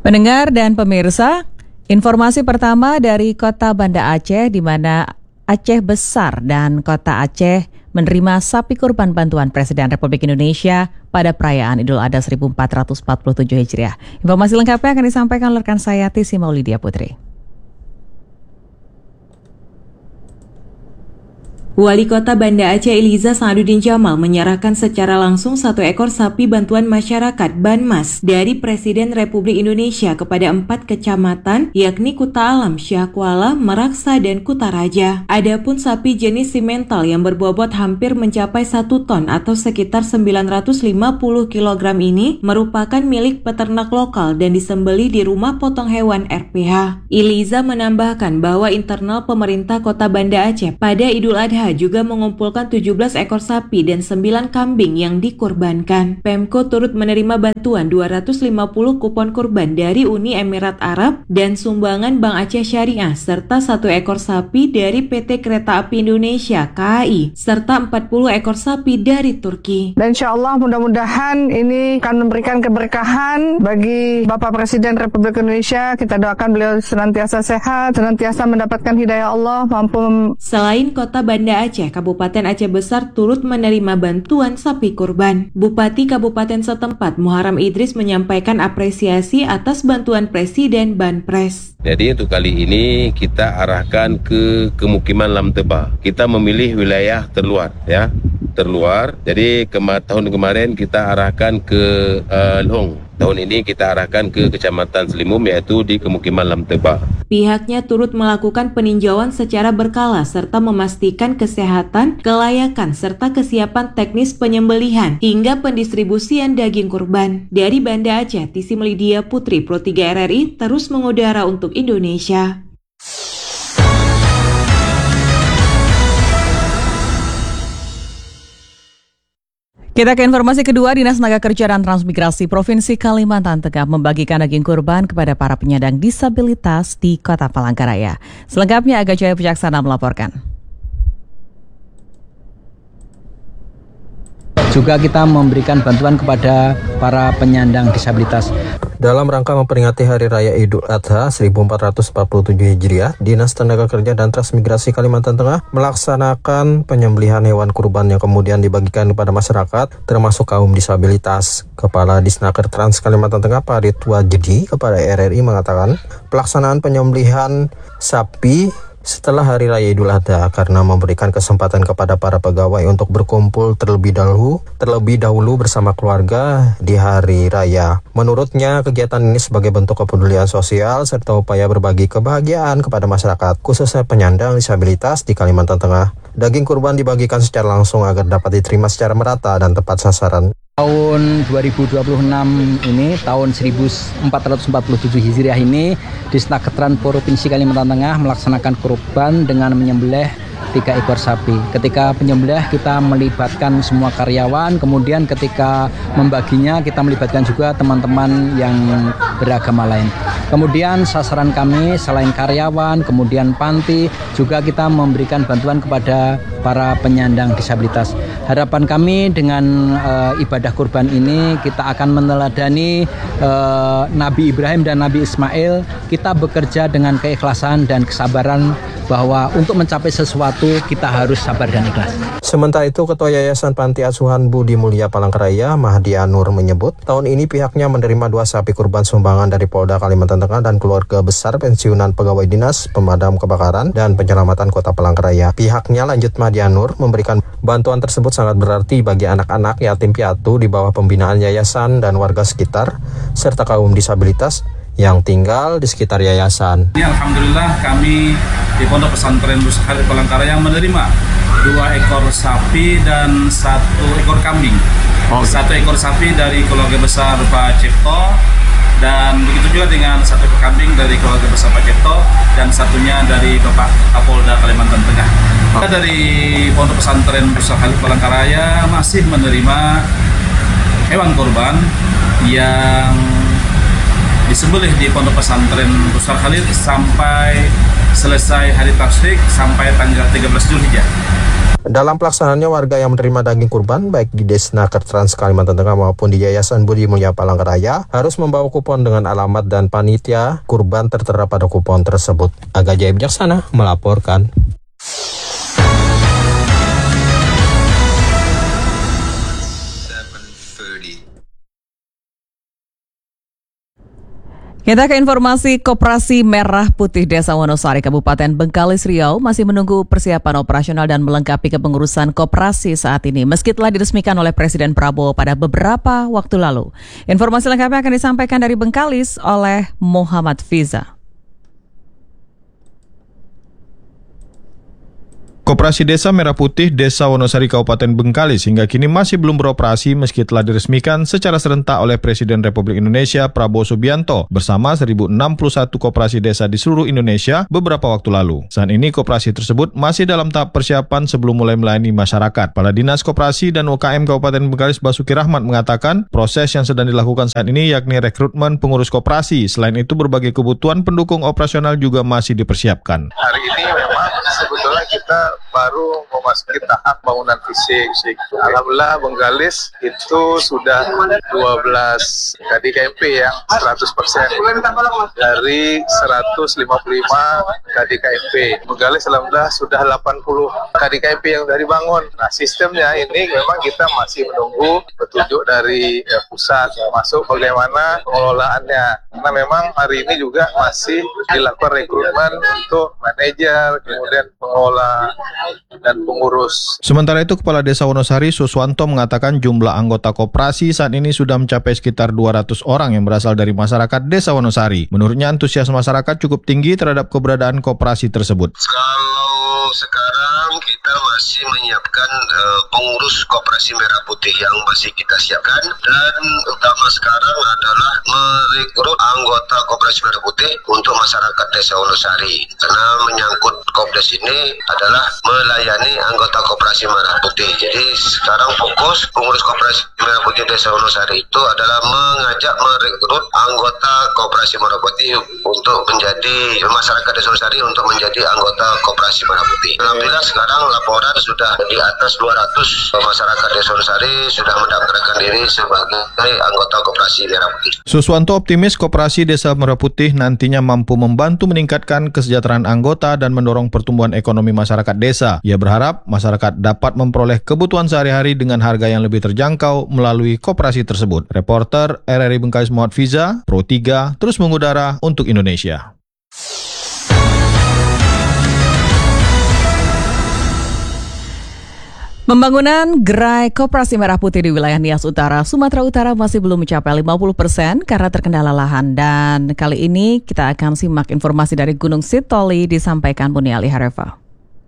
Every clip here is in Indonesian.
Pendengar dan pemirsa, informasi pertama dari Kota Banda Aceh di mana Aceh Besar dan Kota Aceh menerima sapi kurban bantuan Presiden Republik Indonesia pada perayaan Idul Adha 1447 Hijriah. Informasi lengkapnya akan disampaikan oleh rekan saya Tisi Maulidia Putri. Wali Kota Banda Aceh Eliza Sa'aduddin Jamal menyerahkan secara langsung 1 ekor sapi bantuan masyarakat Banmas dari Presiden Republik Indonesia kepada 4 kecamatan yakni Kuta Alam, Syahkuala, Meraksa, dan Kutaraja. Adapun sapi jenis simental yang berbobot hampir mencapai 1 ton atau sekitar 950 kg ini merupakan milik peternak lokal dan disembelih di Rumah Potong Hewan RPH. Eliza menambahkan bahwa internal pemerintah Kota Banda Aceh pada Idul Adha juga mengumpulkan 17 ekor sapi dan 9 kambing yang dikurbankan. Pemko turut menerima bantuan 250 kupon kurban dari Uni Emirat Arab dan sumbangan Bank Aceh Syariah serta 1 ekor sapi dari PT Kereta Api Indonesia KAI serta 40 ekor sapi dari Turki. Dan insya Allah mudah-mudahan ini akan memberikan keberkahan bagi Bapak Presiden Republik Indonesia. Kita doakan beliau senantiasa sehat, senantiasa mendapatkan hidayah Allah, mampu. Selain Kota Banda Aceh, Kabupaten Aceh Besar turut menerima bantuan sapi kurban. Bupati Kabupaten setempat Muharram Idris menyampaikan apresiasi atas bantuan Presiden Banpres. Jadi untuk kali ini kita arahkan ke kemukiman Lam Tebah. Kita memilih wilayah terluar, ya, terluar. Jadi tahun kemarin kita arahkan ke Long. Tahun ini kita arahkan ke Kecamatan Selimum, yaitu di kemukiman Lam Tebah. Pihaknya turut melakukan peninjauan secara berkala serta memastikan kesehatan, kelayakan, serta kesiapan teknis penyembelihan hingga pendistribusian daging kurban. Dari Banda Aceh, Tisi Maulidia Putri, Pro 3 RRI, terus mengudara untuk Indonesia. Kita ke informasi kedua, Dinas Tenaga Kerja dan Transmigrasi Provinsi Kalimantan Tengah membagikan daging kurban kepada para penyandang disabilitas di Kota Palangkaraya. Selengkapnya Aga Jaya Pujaksana melaporkan. Juga kita memberikan bantuan kepada para penyandang disabilitas. Dalam rangka memperingati Hari Raya Idul Adha 1447 Hijriah, Dinas Tenaga Kerja dan Transmigrasi Kalimantan Tengah melaksanakan penyembelihan hewan kurban yang kemudian dibagikan kepada masyarakat, termasuk kaum disabilitas. Kepala Disnaker Trans Kalimantan Tengah, Pak Ridwan Jadi, kepada RRI mengatakan, pelaksanaan penyembelihan sapi setelah Hari Raya Idul Adha karena memberikan kesempatan kepada para pegawai untuk berkumpul terlebih dahulu bersama keluarga di Hari Raya. Menurutnya, kegiatan ini sebagai bentuk kepedulian sosial serta upaya berbagi kebahagiaan kepada masyarakat, khususnya penyandang disabilitas di Kalimantan Tengah. Daging kurban dibagikan secara langsung agar dapat diterima secara merata dan tepat sasaran. Tahun 2026 ini, tahun 1447 Hijriah ini, Disnakertran Provinsi Kalimantan Tengah melaksanakan kurban dengan menyembelih 3 ekor sapi. Ketika penyembelih kita melibatkan semua karyawan, kemudian ketika membaginya kita melibatkan juga teman-teman yang beragama lain. Kemudian sasaran kami selain karyawan, kemudian panti, juga kita memberikan bantuan kepada para penyandang disabilitas. Harapan kami dengan ibadah kurban ini kita akan meneladani Nabi Ibrahim dan Nabi Ismail. Kita bekerja dengan keikhlasan dan kesabaran bahwa untuk mencapai sesuatu kita harus sabar dan ikhlas. Sementara itu, Ketua Yayasan Panti Asuhan Budi Mulia Palangkaraya, Mahdi Anur, menyebut tahun ini pihaknya menerima 2 sapi kurban sumbangan dari Polda Kalimantan Tengah dan keluarga besar pensiunan pegawai dinas pemadam kebakaran dan penyelamatan Kota Palangkaraya. Pihaknya, lanjut Mahdi Anur, memberikan bantuan tersebut sangat berarti bagi anak-anak yatim piatu di bawah pembinaan yayasan dan warga sekitar serta kaum disabilitas yang tinggal di sekitar yayasan. Alhamdulillah kami di Pondok Pesantren Musa Khalid Palangkaraya menerima 2 ekor sapi dan 1 ekor kambing. 1 ekor sapi dari keluarga besar Pak Cipto dan begitu juga dengan 1 ekor kambing dari keluarga besar Pak Cipto dan satunya dari Bapak Kapolda Kalimantan Tengah. Kita dari Pondok Pesantren Musa Khalid Palangkaraya masih menerima hewan kurban yang disembelih di Pondok Pesantren Musa Khalid sampai selesai hari tasyrik sampai tanggal 13 Zulhijjah. Dalam pelaksanaannya, warga yang menerima daging kurban baik di Desnaker Trans Kalimantan Tengah maupun di Yayasan Budi Mulya Palangkaraya harus membawa kupon dengan alamat dan panitia kurban tertera pada kupon tersebut. Aga Jaya Bijaksana melaporkan. Kita ke informasi Koperasi Merah Putih Desa Wonosari, Kabupaten Bengkalis, Riau masih menunggu persiapan operasional dan melengkapi kepengurusan koperasi saat ini meski telah diresmikan oleh Presiden Prabowo pada beberapa waktu lalu. Informasi lengkapnya akan disampaikan dari Bengkalis oleh Muhammad Fiza. Koperasi Desa Merah Putih Desa Wonosari Kabupaten Bengkalis hingga kini masih belum beroperasi meski telah diresmikan secara serentak oleh Presiden Republik Indonesia Prabowo Subianto bersama 1061 koperasi desa di seluruh Indonesia beberapa waktu lalu. Saat ini koperasi tersebut masih dalam tahap persiapan sebelum mulai melayani masyarakat. Kepala Dinas Koperasi dan UKM Kabupaten Bengkalis Basuki Rahmat mengatakan proses yang sedang dilakukan saat ini yakni rekrutmen pengurus koperasi. Selain itu berbagai kebutuhan pendukung operasional juga masih dipersiapkan. Hari ini memang sebetulnya kita baru memasuki tahap bangunan fisik. Alhamdulillah Bengkalis itu sudah 12 KDKMP yang 100% dari 155 KDKMP. Bengkalis alhamdulillah sudah 80 KDKMP yang sudah dibangun. Nah, sistemnya ini memang kita masih menunggu petunjuk dari pusat termasuk bagaimana pengelolaannya. Karena memang hari ini juga masih dilakukan rekrutmen untuk manajer, kemudian pengelola dan pengurus. Sementara itu, Kepala Desa Wonosari Suswanto mengatakan jumlah anggota koperasi saat ini sudah mencapai sekitar 200 orang yang berasal dari masyarakat Desa Wonosari. Menurutnya antusias masyarakat cukup tinggi terhadap keberadaan koperasi tersebut. Kalau sekarang kita masih menyiapkan pengurus Koperasi Merah Putih yang masih kita siapkan, dan utama sekarang adalah merekrut anggota Koperasi Merah Putih untuk masyarakat Desa Wonosari. Karena menyangkut Kopdes ini adalah melayani anggota Koperasi Merah Putih. Jadi sekarang fokus pengurus Koperasi Merah Putih Desa Wonosari itu adalah mengajak merekrut anggota Koperasi Merah Putih untuk menjadi masyarakat Desa Wonosari untuk menjadi anggota Koperasi Merah Putih. Alhamdulillah sekarang laporan sudah di atas 200 masyarakat Desa Wonosari sudah mendaftarkan diri sebagai anggota Koperasi Merah Putih. Suswanto optimis Koperasi Desa Merah Putih nantinya mampu membantu meningkatkan kesejahteraan anggota dan mendorong pertumbuhan ekonomi masyarakat desa. Ia berharap masyarakat dapat memperoleh kebutuhan sehari-hari dengan harga yang lebih terjangkau melalui koperasi tersebut. Reporter RRI Bengkalis Muhammad Fiza, Pro 3, terus mengudara untuk Indonesia. Pembangunan gerai Koperasi Merah Putih di wilayah Nias Utara, Sumatera Utara masih belum mencapai 50% karena terkendala lahan. Dan kali ini kita akan simak informasi dari Gunung Sitoli disampaikan Buni Ali Harefa.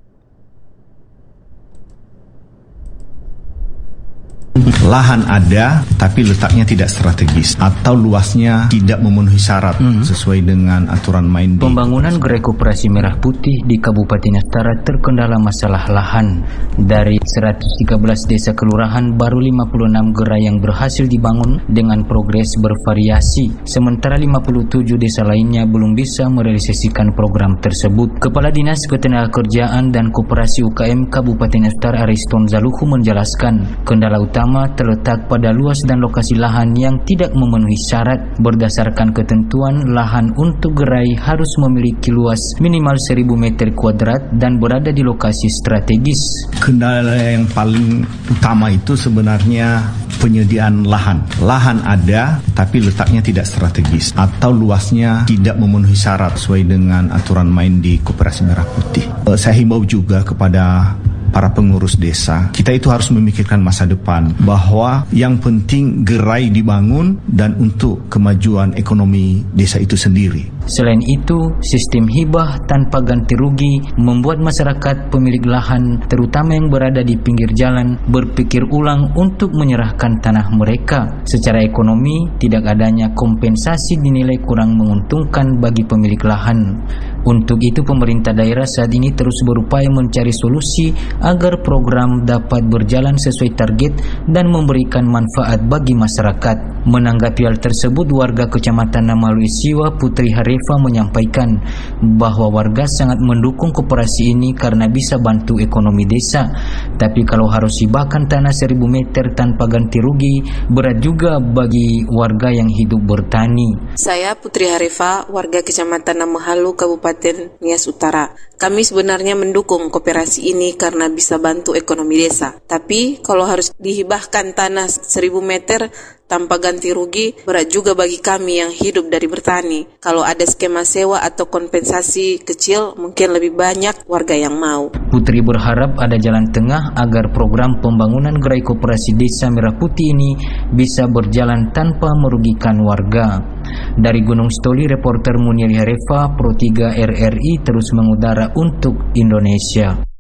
Lahan ada, tapi letaknya tidak strategis atau luasnya tidak memenuhi syarat sesuai dengan aturan main. Pembangunan gerai Koperasi Merah Putih di Kabupaten Utara terkendala masalah lahan. Dari 113 desa kelurahan, baru 56 gerai yang berhasil dibangun dengan progres bervariasi. Sementara 57 desa lainnya belum bisa merealisasikan program tersebut. Kepala Dinas Ketenagakerjaan dan Koperasi UKM Kabupaten Utara Ariston Zaluhu menjelaskan, kendala utama terletak pada luas dan lokasi lahan yang tidak memenuhi syarat. Berdasarkan ketentuan, lahan untuk gerai harus memiliki luas minimal 1000 meter kuadrat dan berada di lokasi strategis. Kendala yang paling utama itu sebenarnya penyediaan lahan. Lahan ada, tapi letaknya tidak strategis atau luasnya tidak memenuhi syarat sesuai dengan aturan main di Koperasi Merah Putih. Saya himbau juga kepada para pengurus desa, kita itu harus memikirkan masa depan, bahwa yang penting gerai dibangun dan untuk kemajuan ekonomi desa itu sendiri. Selain itu, sistem hibah tanpa ganti rugi membuat masyarakat pemilik lahan, terutama yang berada di pinggir jalan, berpikir ulang untuk menyerahkan tanah mereka. Secara ekonomi, tidak adanya kompensasi dinilai kurang menguntungkan bagi pemilik lahan. Untuk itu, pemerintah daerah saat ini terus berupaya mencari solusi agar program dapat berjalan sesuai target dan memberikan manfaat bagi masyarakat. Menanggapi hal tersebut, warga Kecamatan Namalui Siwa Putri Hari Harefa menyampaikan bahwa warga sangat mendukung koperasi ini karena bisa bantu ekonomi desa. Tapi kalau harus hibahkan tanah 1000 meter tanpa ganti rugi, berat juga bagi warga yang hidup bertani. Saya Putri Harefa, warga Kecamatan Namahalu, Kabupaten Nias Utara. Kami sebenarnya mendukung koperasi ini karena bisa bantu ekonomi desa. Tapi kalau harus dihibahkan tanah 1000 meter tanpa ganti rugi, berat juga bagi kami yang hidup dari bertani. Kalau ada skema sewa atau kompensasi kecil, mungkin lebih banyak warga yang mau. Putri berharap ada jalan tengah agar program pembangunan gerai koperasi desa Merah Putih ini bisa berjalan tanpa merugikan warga. Dari Gunung Stoli, reporter Muniari Harefa, Pro 3 RRI terus mengudara untuk Indonesia.